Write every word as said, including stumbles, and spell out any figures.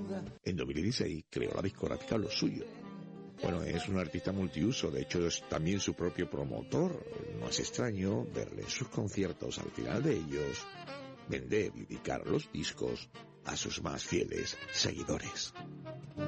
En dos mil dieciséis creó la discográfica Lo Suyo. Bueno, es un artista multiuso, de hecho es también su propio promotor. No es extraño verle en sus conciertos, al final de ellos vender y dedicar los discos a sus más fieles seguidores.